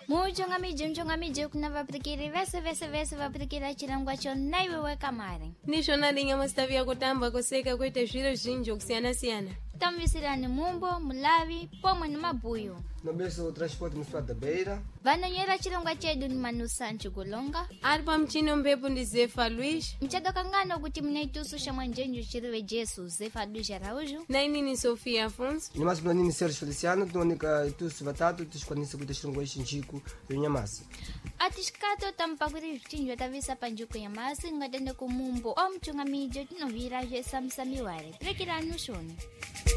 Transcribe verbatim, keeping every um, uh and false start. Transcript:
Mchonga miji mchonga miji kuna vapikiri vese vese vese vapikira chilangwa cho naiwe weka mare. Nisho nadi nyama stavia kutamba koseka kwete zviro zvinji kusiyana siyana. Tamvisirani mumbo, mulavi, pomwe ni mabuyo. Nobeso transporte municipal da Beira. Vanonyera chilangwa chedu ni Manu Sancho Golonga. Ari pa mchino mpepu ndi Zefa Luis. Mchado kangano kuti mnaitusu shamwa njenju chiriwe Jesu Zefa Luis Araujo. Na inini Sofia Afonso. Ni mais planini Sérgio Feliciano, tuonika itusu vatatu tishikwanisa kuita chilongo ishi nchiku yonyamasi. Atishikato tampakuri vichinjwa tavisa panjuku ya masi ngatende kumumbo o mchunga mijo tinovira je samsamiware. Prekira anushoni.